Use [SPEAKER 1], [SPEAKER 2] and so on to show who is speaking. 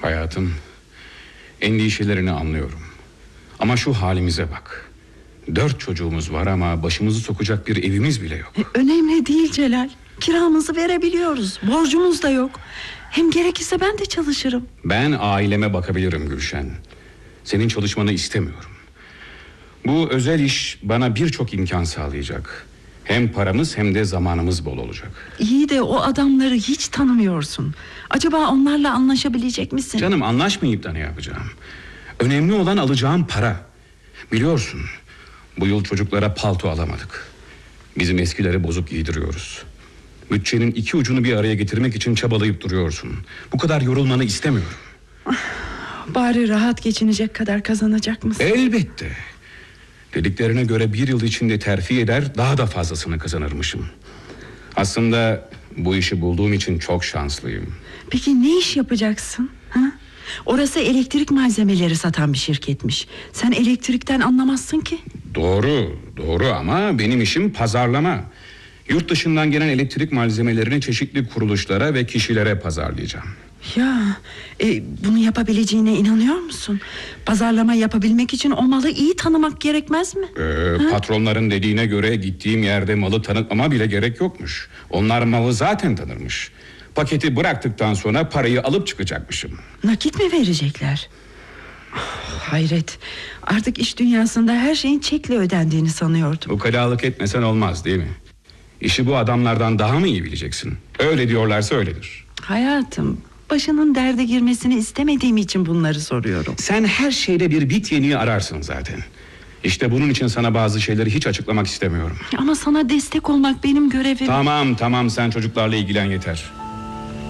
[SPEAKER 1] Hayatım, endişelerini anlıyorum. Ama şu halimize bak. 4 çocuğumuz var ama başımızı sokacak bir evimiz bile yok.
[SPEAKER 2] Önemli değil Celal. Kiramızı verebiliyoruz. Borcumuz da yok. Hem gerekirse ben de çalışırım.
[SPEAKER 1] Ben aileme bakabilirim Gülşen. Senin çalışmanı istemiyorum. Bu özel iş bana birçok imkan sağlayacak. Hem paramız hem de zamanımız bol olacak.
[SPEAKER 2] İyi de o adamları hiç tanımıyorsun. Acaba onlarla anlaşabilecek misin?
[SPEAKER 1] Canım, anlaşmayıp da ne yapacağım? Önemli olan alacağım para. Biliyorsun, bu yıl çocuklara palto alamadık. Bizim eskileri bozuk giydiriyoruz. Bütçenin 2 ucunu bir araya getirmek için çabalayıp duruyorsun. Bu kadar yorulmanı istemiyorum.
[SPEAKER 2] Bari rahat geçinecek kadar kazanacak mısın?
[SPEAKER 1] Elbette. Dediklerine göre 1 yıl içinde terfi eder, daha da fazlasını kazanırmışım. Aslında bu işi bulduğum için çok şanslıyım.
[SPEAKER 2] Peki ne iş yapacaksın? Ha? Orası elektrik malzemeleri satan bir şirketmiş. Sen elektrikten anlamazsın ki.
[SPEAKER 1] Doğru ama benim işim pazarlama. Yurt dışından gelen elektrik malzemelerini çeşitli kuruluşlara ve kişilere pazarlayacağım.
[SPEAKER 2] Ya bunu yapabileceğine inanıyor musun? Pazarlama yapabilmek için o malı iyi tanımak gerekmez mi?
[SPEAKER 1] Patronların dediğine göre gittiğim yerde malı tanıtmama bile gerek yokmuş. Onlar malı zaten tanırmış. Paketi bıraktıktan sonra parayı alıp çıkacakmışım.
[SPEAKER 2] Nakit mi verecekler? Hayret. Artık iş dünyasında her şeyin çekle ödendiğini sanıyordum.
[SPEAKER 1] Ukalalık etmesen olmaz değil mi? İşi bu adamlardan daha mı iyi bileceksin? Öyle diyorlarsa öyledir.
[SPEAKER 2] Hayatım, başının derde girmesini istemediğim için bunları soruyorum.
[SPEAKER 1] Sen her şeyde bir bit yeniği ararsın zaten. İşte bunun için sana bazı şeyleri hiç açıklamak istemiyorum.
[SPEAKER 2] Ama sana destek olmak benim görevim.
[SPEAKER 1] Tamam, sen çocuklarla ilgilen yeter.